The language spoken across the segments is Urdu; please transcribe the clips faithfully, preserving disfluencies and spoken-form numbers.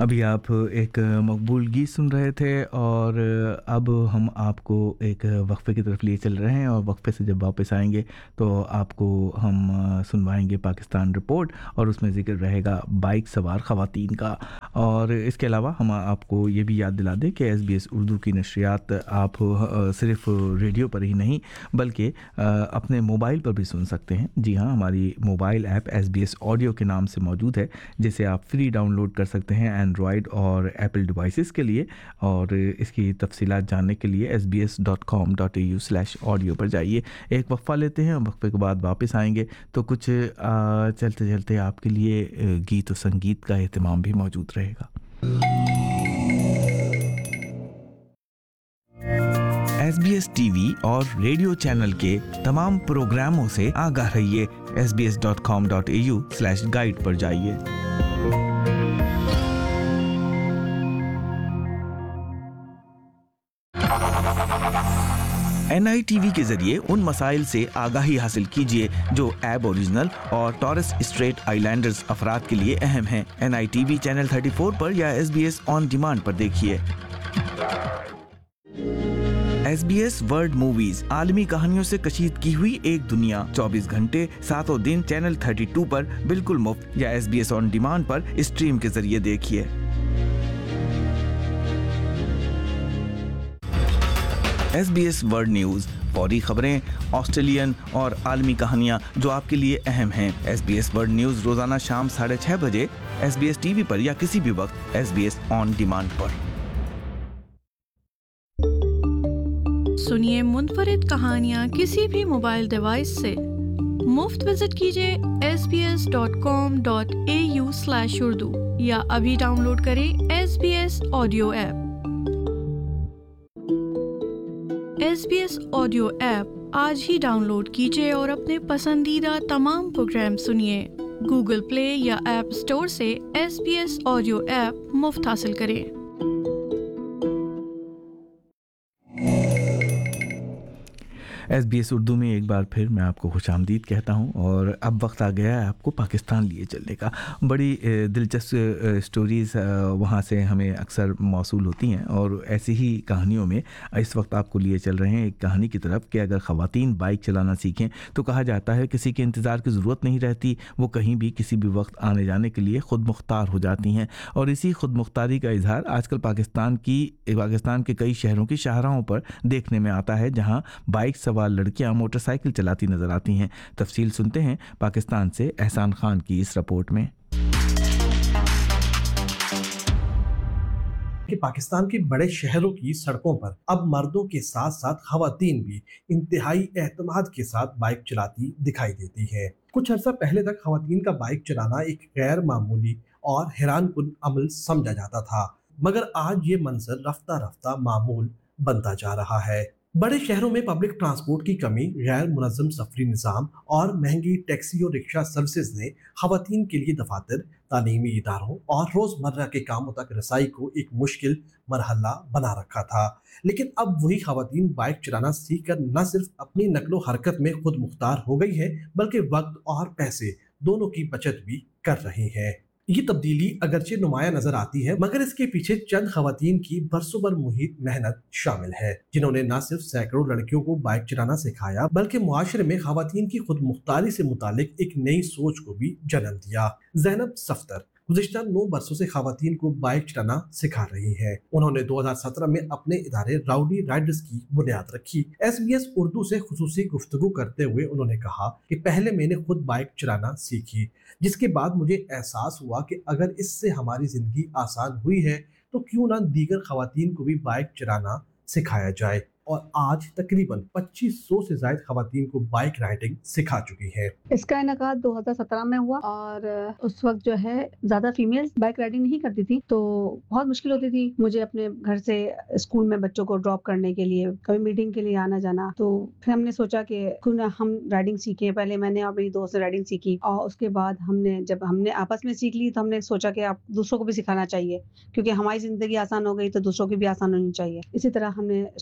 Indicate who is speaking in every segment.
Speaker 1: ابھی آپ ایک مقبول گیت سن رہے تھے اور اب ہم آپ کو ایک وقفے کی طرف لیے چل رہے ہیں، اور وقفے سے جب واپس آئیں گے تو آپ کو ہم سنوائیں گے پاکستان رپورٹ، اور اس میں ذکر رہے گا بائک سوار خواتین کا۔ اور اس کے علاوہ ہم آپ کو یہ بھی یاد دلا دیں کہ ایس بی ایس اردو کی نشریات آپ صرف ریڈیو پر ہی نہیں بلکہ اپنے موبائل پر بھی سن سکتے ہیں۔ جی ہاں، ہماری mobile app S B S audio کے نام سے موجود ہے، جسے آپ فری ڈاؤن لوڈ کر سکتے ہیں اینڈرائڈ اور ایپل ڈیوائسز کے لیے۔ اور اس کی تفصیلات جاننے کے لیے S B S dot com dot a you slash audio پر جائیے۔ ایک وقفہ لیتے ہیں، وقفے کے بعد واپس آئیں گے تو کچھ چلتے چلتے آپ کے لیے گیت و سنگیت کا اہتمام بھی موجود رہے گا۔ S B S T V اور ریڈیو چینل کے تمام پروگراموں سے آگاہ رہیے۔ S B S dot com dot a you slash guide پر جائیے۔ این آئی ٹی وی کے ذریعے ان مسائل سے آگاہی حاصل کیجیے جو ایب اوریجنل اور ٹورس اسٹریٹ آئی لینڈرز افراد کے لیے اہم ہیں۔ N I T V channel channel چوتیس پر یا S B S on demand پر دیکھیے۔ S B S world movies, عالمی کہانیوں سے کشید کی ہوئی ایک دنیا، چوبیس گھنٹے ساتوں دن چینل بتیس پر بالکل مفت یا S B S on demand per stream کے ذریعے دیکھیے۔ S B S world news, فوری خبریں، آسٹریلین اور عالمی کہانیاں جو آپ کے لیے اہم ہیں۔ S B S world news روزانہ شام ساڑھے چھ بجے S B S T V پر یا کسی بھی وقت S B S on demand پر۔
Speaker 2: سنیے منفرد کہانیاں کسی بھی موبائل ڈیوائس سے۔ مفت وزٹ کیجیے S B S dot com dot a you slash Urdu یا ابھی ڈاؤن لوڈ کریں S B S audio app. S B S audio app آج ہی ڈاؤن لوڈ کیجیے اور اپنے پسندیدہ تمام پروگرام سنیے۔ گوگل پلے یا ایپ اسٹور سے S B S audio app مفت حاصل کریں۔
Speaker 1: ایس بی ایس اردو میں ایک بار پھر میں آپ کو خوش آمدید کہتا ہوں، اور اب وقت آ گیا ہے آپ کو پاکستان لیے چلنے کا۔ بڑی دلچسپ سٹوریز وہاں سے ہمیں اکثر موصول ہوتی ہیں، اور ایسی ہی کہانیوں میں اس وقت آپ کو لیے چل رہے ہیں ایک کہانی کی طرف کہ اگر خواتین بائک چلانا سیکھیں تو کہا جاتا ہے کسی کے انتظار کی ضرورت نہیں رہتی، وہ کہیں بھی کسی بھی وقت آنے جانے کے لیے خود مختار ہو جاتی ہیں۔ اور اسی خود مختاری کا اظہار آج کل پاکستان کی پاکستان کے کئی شہروں کی شاہراہوں پر دیکھنے میں آتا ہے، جہاں بائک سوار لڑکیاں موٹر سائیکل چلاتی نظر آتی ہیں۔ تفصیل سنتے ہیں پاکستان سے احسان خان کی اس رپورٹ میں۔
Speaker 3: کہ پاکستان کے بڑے شہروں کی سڑکوں پر اب مردوں کے ساتھ ساتھ خواتین بھی انتہائی اعتماد کے ساتھ بائک چلاتی دکھائی دیتی ہے۔ کچھ عرصہ پہلے تک خواتین کا بائک چلانا ایک غیر معمولی اور حیران کن عمل سمجھا جاتا تھا، مگر آج یہ منظر رفتہ رفتہ معمول بنتا جا رہا ہے۔ بڑے شہروں میں پبلک ٹرانسپورٹ کی کمی، غیر منظم سفری نظام اور مہنگی ٹیکسی اور رکشہ سروسز نے خواتین کے لیے دفاتر، تعلیمی اداروں اور روزمرہ کے کاموں تک رسائی کو ایک مشکل مرحلہ بنا رکھا تھا۔ لیکن اب وہی خواتین بائک چلانا سیکھ کر نہ صرف اپنی نقل و حرکت میں خود مختار ہو گئی ہے بلکہ وقت اور پیسے دونوں کی بچت بھی کر رہی ہے۔ یہ تبدیلی اگرچہ نمایاں نظر آتی ہے، مگر اس کے پیچھے چند خواتین کی برسوں بر محیط محنت شامل ہے، جنہوں نے نہ صرف سینکڑوں لڑکیوں کو بائک چلانا سکھایا بلکہ معاشرے میں خواتین کی خود مختاری سے متعلق ایک نئی سوچ کو بھی جنم دیا۔ زینب صفتر گزشتہ نو برسوں سے خواتین کو بائک چلانا سکھا رہی ہے۔ انہوں نے دو ہزار سترہ میں اپنے ادارے راؤڈی رائڈرز کی بنیاد رکھی۔ ایس بی ایس اردو سے خصوصی گفتگو کرتے ہوئے انہوں نے کہا کہ پہلے میں نے خود بائک چلانا سیکھی، جس کے بعد مجھے احساس ہوا کہ اگر اس سے ہماری زندگی آسان ہوئی ہے تو کیوں نہ دیگر خواتین کو بھی بائک چلانا سکھایا جائے، اور آج تقریباً پچیس سو سے زائد خواتین کو بائک رائڈنگ سکھا چکی ہے۔
Speaker 4: اس کا انعقاد دو ہزار سترہ میں ہوا، اور اس وقت جو ہے زیادہ فیمیل بائک رائڈنگ نہیں کرتی تھی، تو بہت مشکل ہوتی تھی مجھے اپنے گھر سے اسکول میں بچوں کو ڈراپ کرنے کے لیے، کبھی میٹنگ کے لیے آنا جانا۔ تو پھر ہم نے سوچا کہ کیوں نہ ہم رائڈنگ سیکھیں۔ پہلے میں نے اور میری دوست نے رائڈنگ سیکھی، اور اس کے بعد ہم نے جب ہم نے آپس میں سیکھ لی تو ہم نے سوچا کہ آپ دوسروں کو بھی سکھانا چاہیے، کیونکہ ہماری زندگی آسان ہو گئی تو دوسروں کی بھی آسان ہونی چاہیے۔ اسی طرح ہم نے اسٹارٹ کیا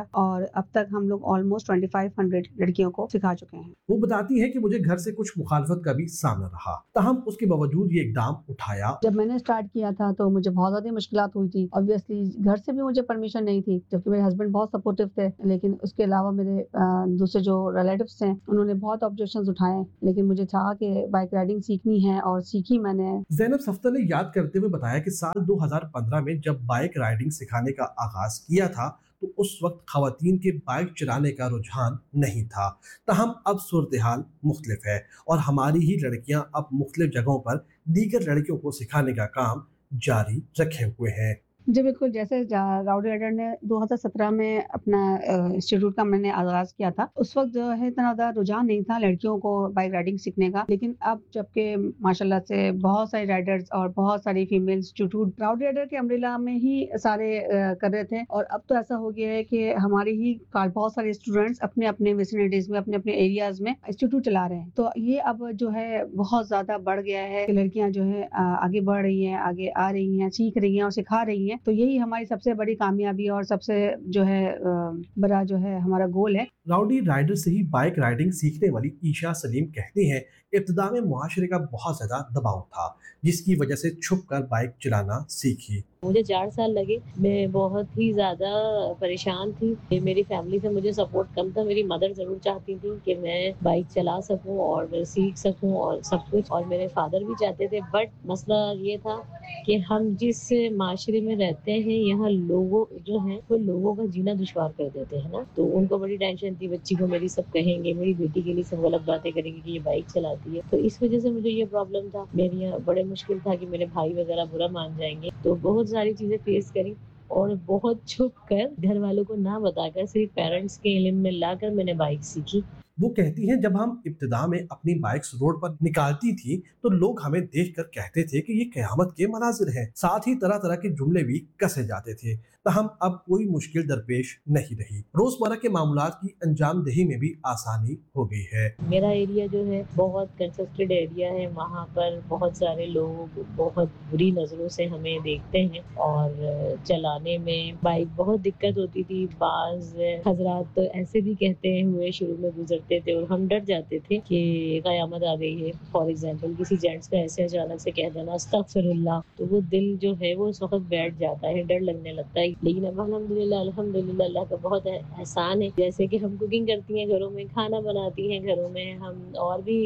Speaker 4: اور اب تक ہم لوگ آلموسٹ ٹوئنٹی فائیو ہنڈریڈ لڑکیوں کو سکھا چکے ہیں۔
Speaker 3: وہ بتاتی ہے کہ مجھے گھر سے کچھ مخالفت کا بھی سامنا رہا، تاہم اس کے باوجود یہ اقدام اٹھایا۔
Speaker 4: جب میں نے اسٹارٹ کیا تھا تو مجھے بہت زیادہ مشکلات ہوئی تھی، obviously گھر سے بھی مجھے پرمیشن نہیں تھی، جبکہ میرے ہسبینڈ بہت سپورٹیو تھے، لیکن اس کے علاوہ میرے دوسرے جو ریلیٹیوس ہیں انہوں نے بہت آبجیکشنز اٹھائے، لیکن مجھے چاہا کہ بائک رائڈنگ سیکھنی ہے اور سیکھی میں نے۔
Speaker 3: زینب صفتہ نے یاد کرتے ہوئے بتایا کہ سال دو ہزار پندرہ میں جب بائک رائڈنگ سکھانے کا آغاز کیا تھا تو اس وقت خواتین کے بائک چلانے کا رجحان نہیں تھا، تاہم اب صورتحال مختلف ہے اور ہماری ہی لڑکیاں اب مختلف جگہوں پر دیگر لڑکیوں کو سکھانے کا کام جاری رکھے ہوئے ہیں۔
Speaker 4: جی بالکل، جیسے راؤڈی رائڈر نے دو ہزار سترہ میں اپنا انسٹیٹیوٹ کا میں نے آغاز کیا تھا، اس وقت جو ہے اتنا زیادہ رجحان نہیں تھا لڑکیوں کو بائک رائڈنگ سیکھنے کا، لیکن اب جبکہ ماشاءاللہ سے بہت ساری رائڈرز اور بہت ساری فیمیل انسٹیٹیوٹ راؤڈی رائڈر کے امبریلا میں ہی سارے کر رہے تھے، اور اب تو ایسا ہو گیا ہے کہ ہمارے ہی بہت سارے اسٹوڈنٹس اپنے اپنے ویسینٹیز میں اپنے اپنے ایریاز میں انسٹیٹیوٹ چلا رہے ہیں، تو یہ اب جو ہے بہت زیادہ بڑھ گیا ہے کہ لڑکیاں جو ہے آگے بڑھ رہی ہیں، آگے آ رہی ہیں، سیکھ رہی ہیں اور سکھا رہی ہیں، تو یہی ہماری سب سے بڑی کامیابی اور سب سے جو ہے بڑا جو ہے ہمارا گول ہے۔
Speaker 3: راؤڈی رائڈر سے ہی بائک رائڈنگ سیکھنے والی عیشا سلیم کہتی ہیں ابتدا میں معاشرے کا بہت زیادہ دباؤ تھا، جس کی وجہ سے چھپ کر بائک چلانا سیکھی۔
Speaker 5: مجھے چار سال لگے، میں بہت ہی زیادہ پریشان تھی، میری فیملی سے مجھے سپورٹ کم تھا، میری مدر ضرور چاہتی تھی کہ میں بائک چلا سکوں اور سیکھ سکوں اور سب کچھ، اور میرے فادر بھی چاہتے تھے، بٹ مسئلہ یہ تھا کہ ہم جس معاشرے میں رہتے ہیں یہاں لوگوں جو ہیں وہ لوگوں کا جینا دشوار کر دیتے ہیں نا، تو ان کو بڑی ٹینشن تھی، بچی کو میری سب کہیں گے، میری بیٹی کے لیے سب غلط باتیں کریں گے کہ یہ بائک چلاتی ہے، تو اس وجہ سے مجھے یہ پرابلم تھا، میرے یہاں بڑے مشکل تھا کہ میرے بھائی وغیرہ برا مان جائیں گے، تو بہت ساری چیزیں فیس کری اور بہت چھپ کر گھر والوں کو نہ بتا کر صرف پیرنٹس کے علم میں لا کر میں نے بائک سیکھی۔
Speaker 3: وہ کہتی ہیں جب ہم ابتدا میں اپنی بائکس روڈ پر نکالتی تھی تو لوگ ہمیں دیکھ کر کہتے تھے کہ یہ قیامت کے مناظر ہیں، ساتھ ہی طرح طرح کے جملے بھی کسے جاتے تھے، تاہم اب کوئی مشکل درپیش نہیں رہی، روزمرہ کے معاملات کی انجام دہی میں بھی آسانی ہو گئی ہے۔
Speaker 5: میرا ایریا جو ہے بہت کنسسٹڈ ایریا ہے، وہاں پر بہت سارے لوگ بہت بری نظروں سے ہمیں دیکھتے ہیں اور چلانے میں بائک بہت دقت ہوتی تھی، بعض حضرات تو ایسے بھی کہتے ہوئے شروع میں گزرتے تھے اور ہم ڈر جاتے تھے کہ قیامت آ گئی ہے، فار ایگزامپل کسی جینٹس کا ایسے اچانک سے کہہ دینا استغفر اللہ، تو وہ دل جو ہے وہ اس وقت بیٹھ جاتا ہے، ڈر لگنے لگتا ہے، لیکن اب الحمدللہ الحمدللہ اللہ کا بہت احسان ہے، جیسے کہ ہم کوکنگ کرتی ہیں گھروں میں، کھانا بناتی ہیں گھروں میں، ہم اور بھی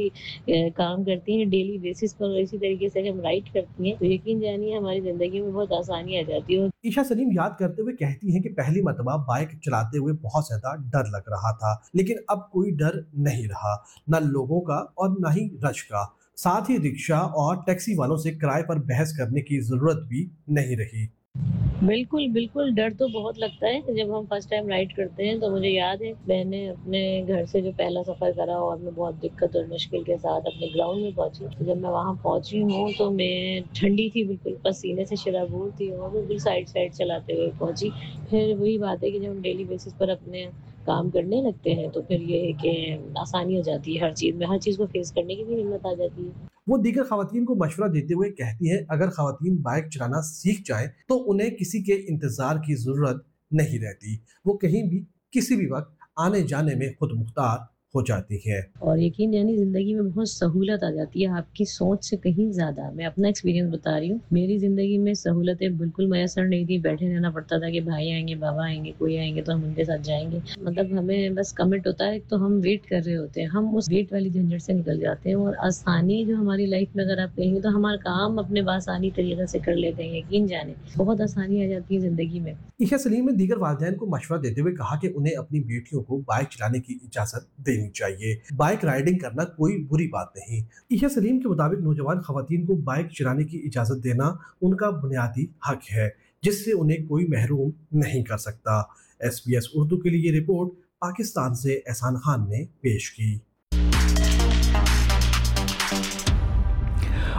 Speaker 5: کام کرتی ہیں ڈیلی بیسس پر، اسی طریقے سے ہم رائڈ کرتی ہیں، تو یقین جانیے ہماری زندگی میں بہت آسانی آ جاتی ہے۔
Speaker 3: عیشا سلیم یاد کرتے ہوئے کہتی ہیں کہ پہلی مرتبہ بائک چلاتے ہوئے بہت زیادہ ڈر لگ رہا تھا، لیکن اب کوئی ڈر نہیں رہا، نہ لوگوں کا اور نہ ہی رش کا، ساتھ ہی رکشہ اور ٹیکسی والوں سے کرائے پر بحث کرنے کی ضرورت بھی نہیں رہی۔
Speaker 5: بالکل بالکل ڈر تو بہت لگتا ہے جب ہم فرسٹ ٹائم رائڈ کرتے ہیں، تو مجھے یاد ہے میں نے اپنے گھر سے جو پہلا سفر کرا اور میں بہت دقت اور مشکل کے ساتھ اپنے گراؤنڈ میں پہنچی، تو جب میں وہاں پہنچی ہوں تو میں ٹھنڈی تھی، بالکل پسینے سے شرابور تھی اور بالکل سائڈ سائڈ چلاتے ہوئے پہنچی۔ پھر وہی بات ہے کہ جب ہم ڈیلی بیسس پر اپنے کام کرنے لگتے ہیں تو پھر یہ ہے کہ آسانی ہو جاتی ہے، ہر چیز میں ہر چیز کو فیس کرنے کی بھی ہمت آ جاتی ہے۔
Speaker 3: وہ دیگر خواتین کو مشورہ دیتے ہوئے کہتی ہیں اگر خواتین بائک چلانا سیکھ جائیں تو انہیں کسی کے انتظار کی ضرورت نہیں رہتی، وہ کہیں بھی کسی بھی وقت آنے جانے میں خود مختار ہو جاتی ہے،
Speaker 5: اور یقین جانی زندگی میں بہت سہولت آ جاتی ہے آپ کی سوچ سے کہیں زیادہ۔ میں اپنا ایکسپیرینس بتا رہی ہوں، میری زندگی میں سہولتیں بالکل میسر نہیں تھی، بیٹھے رہنا پڑتا تھا کہ بھائی آئیں گے، بابا آئیں گے، کوئی آئیں گے تو ہم ان کے ساتھ جائیں گے، مطلب ہمیں بس کمٹ ہوتا ہے تو ہم ویٹ کر رہے ہوتے ہیں، ہم اس ویٹ والی جھنجھٹ سے نکل جاتے ہیں، اور آسانی جو ہماری لائف میں اگر آپ کہیں گے تو ہمارا کام اپنے بآسانی طریقے سے کر لیتے ہیں، یقین جانے بہت آسانی آ جاتی ہے زندگی میں۔
Speaker 3: عیشا سلیم نے دیگر والدین کو مشورہ دیتے ہوئے کہا کہ انہیں اپنی بیٹیوں کو بائک چلانے کی اجازت دینی چاہیے، بائک رائڈنگ کرنا کوئی بری بات نہیں۔ عیشا سلیم کے مطابق نوجوان خواتین کو بائک چلانے کی اجازت دینا ان کا بنیادی حق ہے جس سے انہیں کوئی محروم نہیں کر سکتا۔ ایس بی ایس اردو کے لیے یہ رپورٹ پاکستان سے احسان خان نے پیش کی۔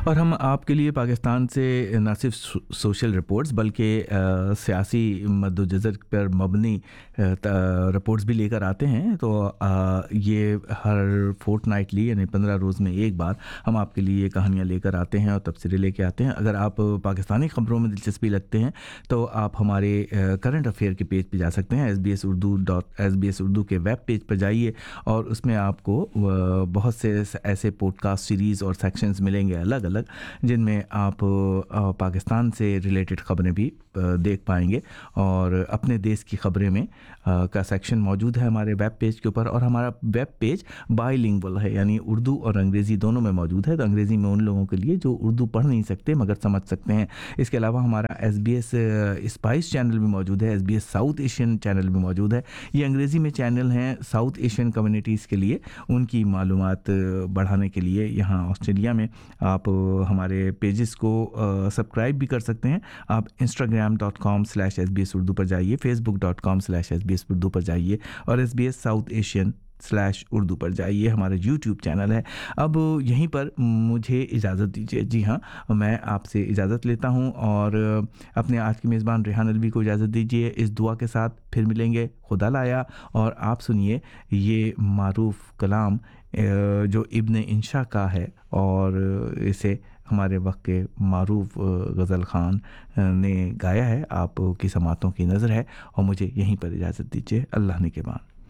Speaker 1: اور ہم آپ کے لیے پاکستان سے نہ صرف سوشل رپورٹس بلکہ سیاسی مد و جزر پر مبنی رپورٹس بھی لے کر آتے ہیں. تو یہ ہر فورٹ نائٹلی یعنی پندرہ روز میں ایک بار ہم آپ کے لیے کہانیاں لے کر آتے ہیں اور تبصرے لے کے آتے ہیں. اگر آپ پاکستانی خبروں میں دلچسپی رکھتے ہیں تو آپ ہمارے کرنٹ افیئر کے پیج پہ جا سکتے ہیں. S B S Urdu dot S B S Urdu کے ویب پیج پر جائیے اور اس میں آپ کو بہت سے ایسے پوڈ کاسٹ سیریز اور سیکشنز ملیں گے الگ الگ جن میں آپ پاکستان سے ریلیٹڈ خبریں بھی دیکھ پائیں گے. اور اپنے دیش کی خبریں میں کا سیکشن موجود ہے ہمارے ویب پیج کے اوپر. اور ہمارا ویب پیج بائی لنگول ہے یعنی اردو اور انگریزی دونوں میں موجود ہے. تو انگریزی میں ان لوگوں کے لیے جو اردو پڑھ نہیں سکتے مگر سمجھ سکتے ہیں. اس کے علاوہ ہمارا S B S spice channel بھی موجود ہے. S B S south Asian channel بھی موجود ہے. یہ انگریزی میں چینل ہیں ساؤتھ ایشین کمیونٹیز کے لیے, ان کی معلومات بڑھانے کے لیے. یہاں آسٹریلیا میں آپ ہمارے پیجز کو سبسکرائب بھی کر سکتے ہیں. آپ Instagram dot com slash S B S Urdu پر جائیے, فیس بک dot com slash S B S Urdu پر جائیے اور S B S south Asian slash Urdu پر جائیے. ہمارا یوٹیوب چینل ہے. اب یہیں پر مجھے اجازت دیجیے. جی ہاں, میں آپ سے اجازت لیتا ہوں اور اپنے آج کے میزبان ریحان الوی کو اجازت دیجیے اس دعا کے ساتھ. پھر ملیں گے, خدا لایا. اور آپ سنیے یہ معروف کلام جو ابن انشا کا ہے اور اسے ہمارے وقت کے معروف غزل خان نے گایا ہے. آپ کی سماعتوں کی نظر ہے اور مجھے یہیں پر اجازت دیجیے. اللہ نے کے بان.